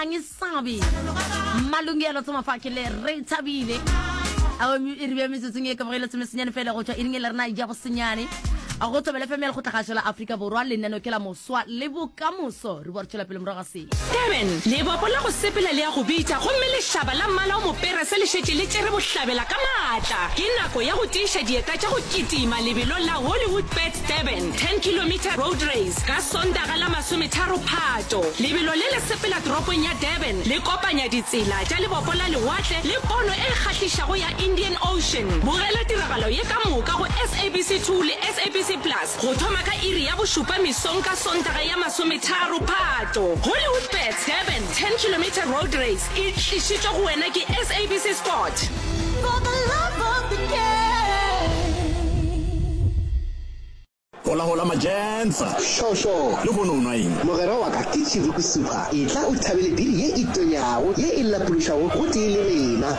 Mangi Sabi Malungelo Tomafakile Retabile our Irvia Cabrera to Messian Federota in Lerna Jabosignani. A roto bele femel go tlhagasela Africa borwa le neno ke la moswa le bokamoso re bua tshela pele moragasi Durban le bopola go sepela le ya go bitsa go mme le shaba la mmala o mo pere se le shetse le tsere bo hlabela ka matla ke nako ya go tisha dieta tša go kitima lebelo la Hollywood Bet Durban 10 km road race ka sondaga la 30 Phato lebelo le le sepela toropong ya Durban le kopanya ditsela tša le bopola le watle le pono e kgahlišago ya Indian Ocean bogela tiragalo ye ka moka go SABC2 le SABC Plus go thoma ka iri ya bošupa mesong ka sontaga ya 30 Phato Hollywood Bet Durban 10 km road race e tlišitšwe go wena ke SABC Sport For the love of the game. Hola majensa Shosho le bono nwa eng mogero wa ka ke Chibuku Super e tla o thabele diri ye e tonyago ye e lapološago go tele lena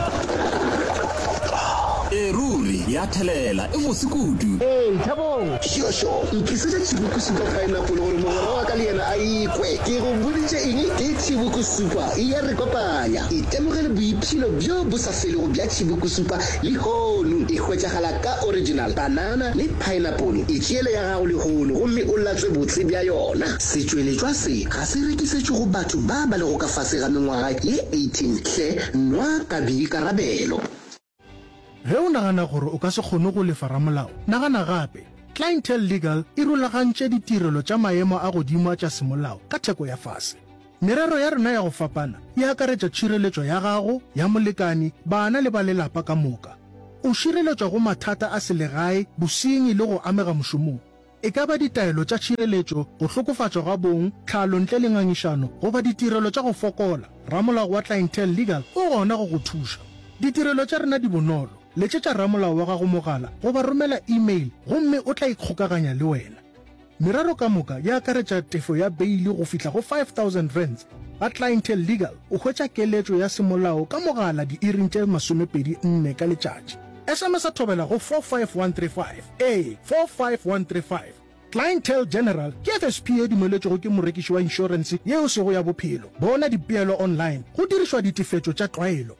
ruri ya thelela e mosikudu Thabo Shosho nkisitse Chibuku Super pineapple gore mogero wa ka le yena a ikwe ke go boditse eng ke Chibuku Super e ya re kopanya e temogele boiphilo bjo bo sa felego bja Chibuku Super le honu e hwetšagala ka original banana le pineapple e tšeele ya gago le honu gomme o latswe botse bja yona setšweletšwa se ga se rekisetše go batho ba ba lego ka fase ga mengwaga ye 18 hle nwa ka boikarabelo He o nagana gore o ka se kgone go lefa ramolao nagana gape Clientele Legal e rulagantše ditirelo tša maemo a godimo tša semolao ka theko ya fase merero ya rena ya go fapana e akaretša tšhireletšo ya gago ya molekani bana le ba lelapa ka moka o šireletšwa go mathata a selegae bosenyi le go amega mošomong e ka ba ditaelo tša tšhireletšo go hlokofatšwa ga bong tlhalo ntle le ngangišano goba ditirelo tša go fokola ramolao wa Clientele Legal o gona go go thuša ditirelo tša rena di bonolo letšetša ramolao wa gago mogala goba romela email gomme o tla ikgokaganya le wena merero ka moka ya akaretša tefo ya beili go fihla go 5,000 rands ba Clientele Legal o hwetša keletšo ya semolao ka mogala diiring tše 24 ka letšatši SMS a thobela go 45135 45135 Clientele General ke FSP e dumeletšego ke morekiši wa insurance yeo sego ya bophelo bona dipeelo online go dirišwa ditefetšo tša tlwaelo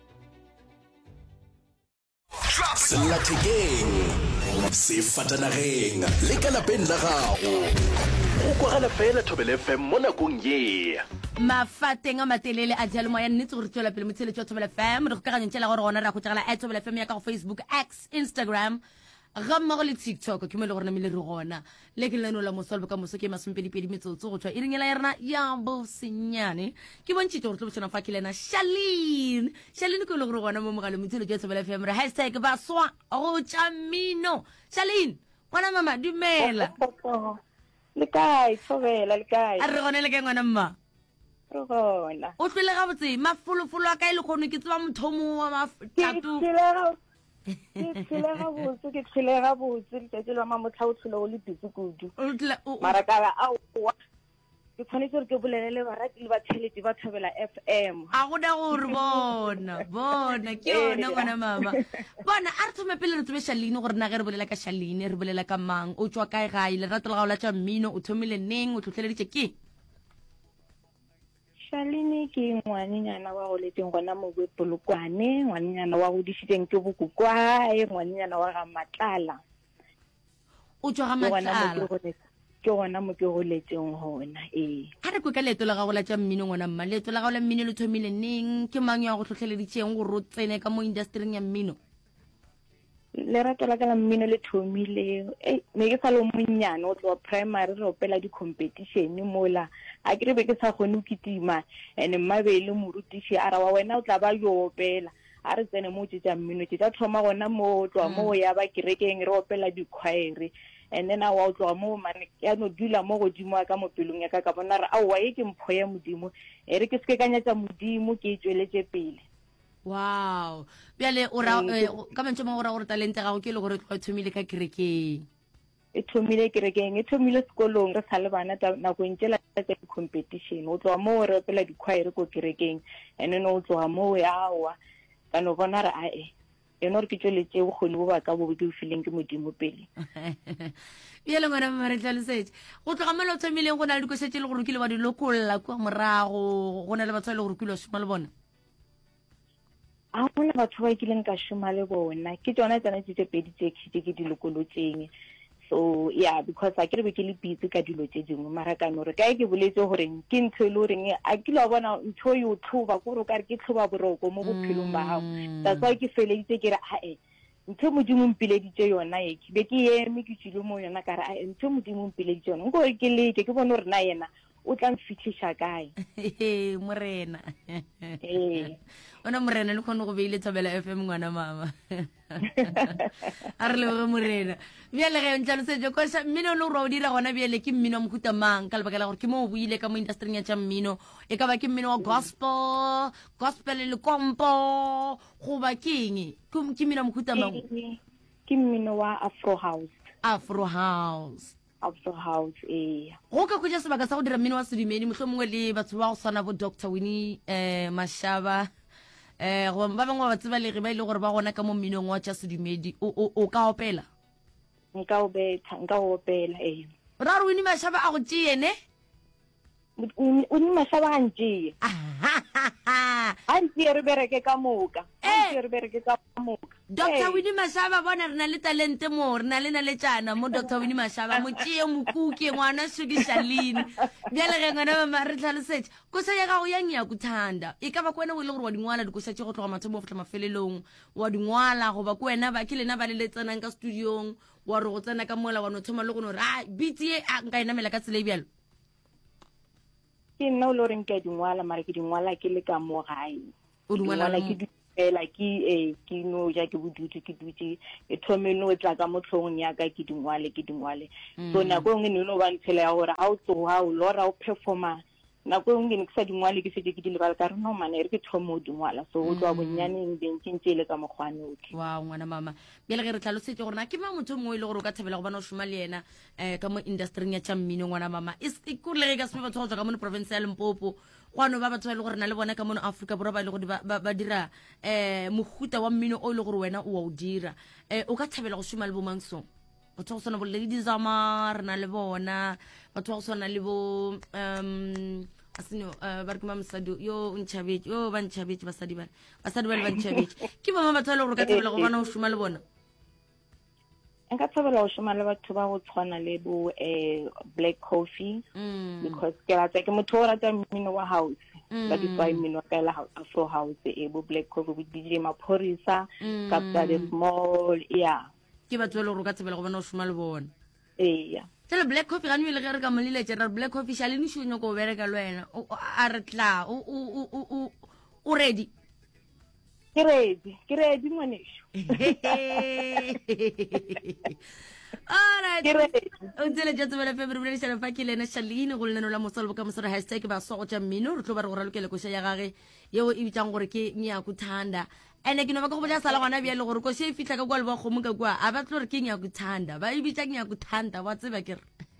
sellathekeng sefatanageng le ka lapeng la gago go kwagala fela Thobela FM mo nakong ye mafateng a matelele a dialomo ya nnetse gore tswela pele motsheletšo wa Thobela FM re go kaganyentšela gore gona ra go tegela @Thobela FM ya ka go Facebook X Instagram ga mmogo le TikTok ke mo le gore namile re gona le ke leno la mosolbo ka moso ke 22 metsotso go tswa iringela ya rena ya bosenyane ke bontšitše gore tlo botsona fa ke lena Charlene ko le gore gona mo mogale motsheletšo wa Thobela FM re #baswa go tša mmino Charlene ngwana mama dumela le kae Thobela le kae a re gone le ke ngwana mma re gona o tlile ga botse mafolofolo a ka ile kgono ke tseba mothomo wa matatu ke tšhilega botse letšatši la mamotla o tlhole o le busy kudu mara ka aowa ke tshwanetse gore ke bolelele barati le batheletši ba Thobela FM a go da gore bona ke yona ngwana mama bona a re thome pele re tsebe Charlene gore na ge re bolela ka Charlene re bolela ka mang o tswa kae gae lerato la gago la tša mmino o thomile neng o tlhotlheleditše ke Charlene ke ngwanenyana wa go leteng gona mo Polokwane ngwanenyana wa go dišitšeng ke Bokokwae ngwanenyana wa ga Matlala o tswa ga Matlala ke gona mo ke go leteng gona a re kwe ka leeto la gago la tša mmino ngwana mma leeto la gago la mmino le thomile neng ke mang ya go tlhotlheleditšeng gore o tsene ka mo industryng ya mmino lerato la ka la mmino le thomile ne ke sa le monnyane o tloa primary re opela di-competition mola a ke re be ke sa kgone o kitima and mmabele morutiši a ra wa wena o tla ba yo opela a re tsene mo tša mmino tša thoma gona mo tloa mo ya ba kerekeng re opela di-choir and then a wa o tloa mo mane ya no dula mo godimo ka mo pelong ya ka bona re aowa ye ke mpho ya modimo re ke se ke kanyetša modimo ke e tšweletše pele wow bjale ka mantse mo gore talente gago ke le gore tlo thomile ka kerekeng e thomile kerekeng e thomile sekolong re sa le bana nakong tšela tša competition o tloa mo re opela di-choir ko kerekeng and then o tloa mo yawa ka no bona re ae yona gore ke tsweletse bokgoni bo ba ka bo ke o fileng ke modimo pele bjale ngwana mama re tlhalosetse go tloga mo le o thomileng go na le dikosetse le gore o kile wa di lokolla kwa morago go na le batho ba le gore o kile wa šoma le bona a gona batho ba kileng ka šoma le bona ke tsona tse pedi tse ke di lokolotseng so yeah because a ke re be ke le busy ka dilo tse dingwe mara ka no re kae ke boletse gore ke ntho le gore a ke lo bona ntho yo tlhoba gore ka re ke tlhoba boroko mo bophelong ba gago that's why ke feleditse ke re ntho modimo mpileditse yona e ke be ke eme ke tsile mo yona ka re ntho modimo mpileditse yona go ke leke ke bona gore na yena o tla mfitlhisha kae morena ona morena le khone go beile Thobela FM ngwana mama a re le go morena bjale ge ntlalosetse ko mmino le go dira gona bjale ke mmino mohuta mang ka lebaka la gore ke mo o buile ka mo industry ya tša mmino e ka ba ke mmino wa gospel le kompo go ba keng ke mmino mohuta mang ke mmino wa Afro House go ka khutša sebaka sa go dira mmino wa sedumedi mohlomongwe mongwe le batho ba go swana bo Dr. Winnie Mashaba go ba bangwe ba tseba le re ba ile gore ba gona ka mo mminong wa tša sedumedi o ka opela nka opela ra re Winnie Mashaba a go tšeene Winnie Mashaba a ntšee a ntšee re bereke ka moka Dr. Winnie Mashaba bona re na le talente mo re na le tšana mo Dr. Winnie Mashaba mo tšee mokuke ngwana Sugishalini bjale ge ngwana mama re tlhalosetse kosa ya gago yang ya kuthanda e ka ba kwena o ile gore wa dingwala dikosa tše go tloga mathomo go fihla mafelelong wa dingwala go ba kwena ba ke lena ba le tsenang ka studiong wa re go tsena ka mola wa no thoma le go no ra beat ye nka inamela ka tsele bjalo ke nna o le goreng ke dingwala mara ke dingwala ke le ka mo gae dingwala ke fela ke no ja ke bodutu ke dutse e thome no tla ka motlhong ya ka ke dingwale so nako ngwe no ba ntshela ya gore ha o tsoga o lora o performa nako ngwe ke sa dingwale ke setse ke di lebala ka re no mane re ke thomo dingwala so o tloa bonnyaneng bentse le ka mogwane otlhe wow ngwana mama bjale ge re tlhalosetse gore na ke ba motho mongwe le gore o ka thabela go bona o šoma le yena ka mo industry ya tša mmino ngwana mama e kurelege ka sebe batho go tswa ka mo province ya Limpopo gwana ba batho ba ile gore na le bona ka mo Africa borwa ba ile gore ba dira mohuta wa mmino o ile gore wena o wa o dira o ka thabela go šoma le bo mangsong batho go swana bo Lady Zama re na le bona batho ba go swana le bo asino ba re ke mamsadi yo ntšhabetse yo ba ntšhabetse basadi ba le ba ntšhabetse ke ba batho ba ile gore ka thabela go bona o šoma le bona nka thabela go šoma le batho ba go tshwana le bo Black Coffee because ke rata ke motho o rata mmino wa house that is why mmino wa ka la Afro House bo Black Coffee bo DJ Maphorisa Captain the Small ke batho ba ile gore ka thabela go bona o šoma le bona tela Black Coffee ga nwe le ge re ka molile tšera Black Coffee šalene šonyo ko o bereka le wena a re tla o ready ke ready ngwanesho alright o tsele ja tsela February re shela fa ke lena Shalini go leno la mosalbo ka mosora #ba so go tša mmino re tlo ba re go ralokele go ya gage yeo e bitsang gore ke nya kuthanda ene ke no ba go boja sala gona bjale gore go se fitla ka kwa le ba go moka kwa a ba tlo re ke nya kuthanda ba e bitsa nya kuthanda wa tseba ke re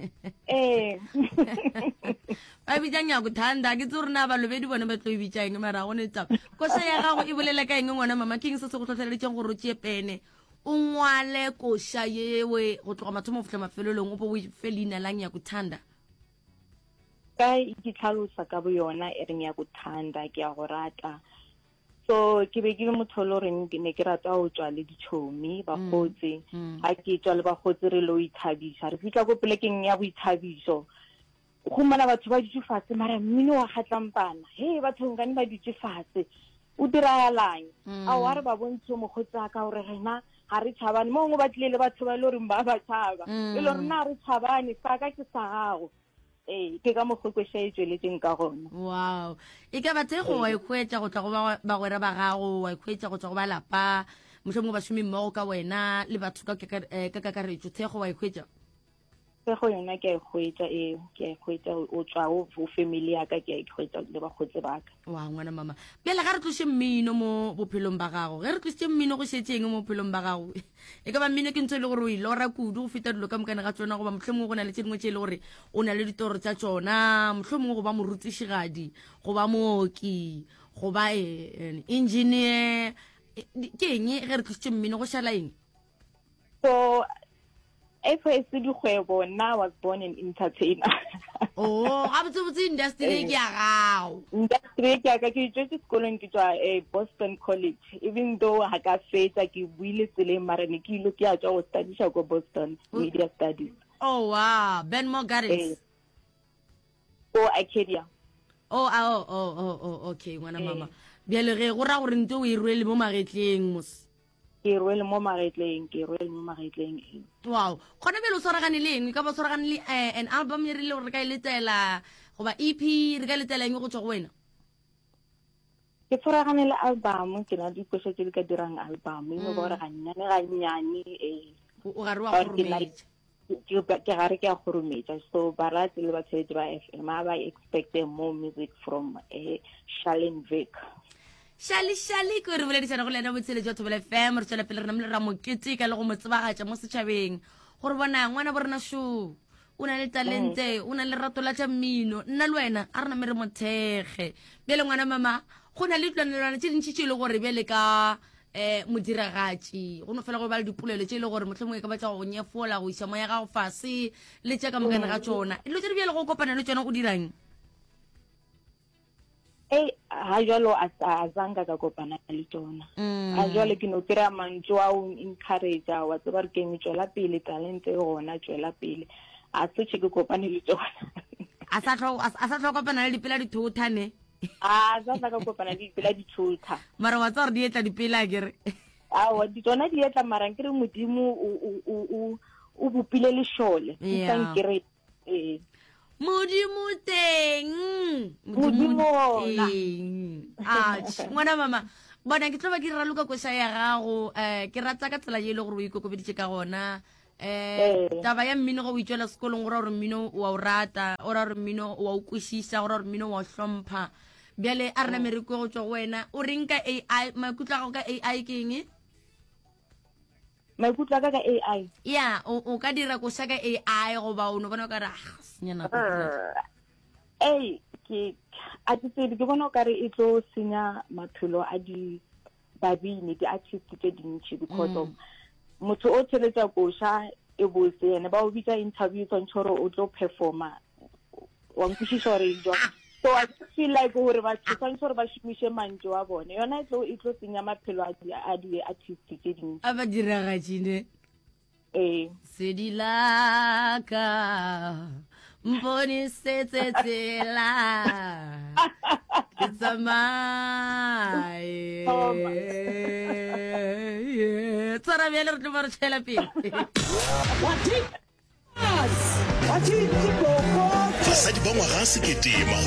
ba bitsa nya kuthanda ke tsore na ba lobedi bona ba tlo e bitsa eng mara go ne tsa go se ya gago e bolela ka eng ngwana mama king se se go tlhotlheletseng gore o tšee pene o ngwale koša yewe go tloga mathomo go fihla mafelelong o bo o felina la nya kuthanda ka ke tlhalosa ka bo yona e reng ya kuthanda ke ya go rata so ke be ke le motho le reng ke ne ke rata go tswa le ditšhomi bagotse ga ke tswa le bagotse re lo ithabisa re fitla ko polekeng ya boithabiso go mana batho ba dutse fatshe mara mmino wa kgatlampana batho nkane ba dutse fatshe o dirayalang a wa re ba bontshe mogotsa ka gore rena ga re tšhabane mo ngwe ba tlile le batho ba ile goreng ba ba tšhaba e le rena re tšhabane saka ke sa gago ke ka mogokweša e tsweletseng ka gona wow e ka bathe go wa ikhwetša go tla go bagwera ba gago wa ikhwetša go tswa go ba lapa mohlomongwe ba šomi mmogo ka wena le batho ka kakaretšo thego wa ikhwetša go yona ke a ikhwetša o tswa o family ya ka ke a ikhwetša le bagotse ba ka wa ngwana mama pele ga re tlose mmino mo bophelong ba gago ge re tlositse mmino go šetseng mo bophelong ba gago e ka ba mmino ke ntho e le gore o ilora kudu go feta dilo ka mokane ga tsona goba mohlomongwe go na le tše dingwe tše e le gore o na le ditoro tša tsona mohlomongwe go ba morutišigadi go ba mooki go ba engineer ke eng ge re tlisitse mmino go šala eng? So FS dikgwebo, nna I was born an entertainer. Oh, ga botse industry ke ya gago. Industry ke ka ke tswetse sekolong ke tswa Boston College, even though ha ka fetsa ke buile tseleng mara ne ke ile ke a tswa go studisha ko Boston Media Studies. Oh wow, Benmore Gardens. Ko Acadia. Oh, okay, ngwana mama. Bjale ge go ra gore nte o e rwele mo magetleng mos. Ke rwele mo magetleng. Wow, gona bele o tshwaragane le eng? Ka ba tshwaragane le an album e rile gore ka letela goba EP re ka letela eng go tswa go wena? Ke tshwaragane le album, ke na dikoša tse di ka dirang album, e mo gore ga nnyane o ga re wa gorometse. Ke gare ke a gorometsa, so baratsi le batsheletsi ba FM ba expect more music from Shalin Vic. Shali ko re boledisana go lena botsheletsi wa Thobela FM re tsela pele re namile ra mokete ka le go motsebagatša mo setšhabeng gore bona ngwana bo rena sho o na le talente o na le rato la tša mmino nna le wena a re name re mothege bjale ngwana mama go na le ditwanelwana tše dintšhi tše e le gore bjale ka modiragatši go no fela go ba le dipolelo tše e le gore mohlomongwe ka batla go nyefola go isa moya gago fase le tše ka mokane ga tšona ilo tše di bjale go kopana le tšona go dirang? Ha jalo a zanga ka kopana le tsona. Ha jalo ke no kry-a mantswe a o encourage wa tseba re keng tswela pele talente gona tswela pele a se ke kopane le tsona. A sa tlo kopana le dipela dithota ne? A sa ka kopana le dipela dithota. Mara wa tsa re di etla dipela kere? Wa di tsona di etla mara ke re modimo o bopile le shole. Ka nkere Modimo teng. Ngwana mama bona ke tloba ke raloka koša ya gago ke rata ka tsela ye le gore o ikokobeditše ka gona taba ya mmino go o itšwela sekolong go ra gore mmino wa o rata o ra gore mmino wa o kwešiša go ra gore mmino wa o hlompha bjale a rena mereko go tswa go wena o reng ka AI maikutlo a gago ka AI ke eng? Maikutlo ka AI ya o ka dira koša ka AI goba o no bona o ka re senyana ke bona o kare e tlo senya maphelo a di babini di-artist tse dintšhi because of motho o tsheletsa koša e bose ene ba o bitsa interview tshwantse gore o tlo performa wa nkwešiša gore jwa so I feel like gore batho tshwantse gore ba šomiše mantso wa bone yona e tlo senya maphelo a di-artist tse dintšhi a ba diragatšine sedilaka mponi setse tsela ke tsamaye tsara bjale re tlo ba re tšhela pele basadi ba ngwaga 1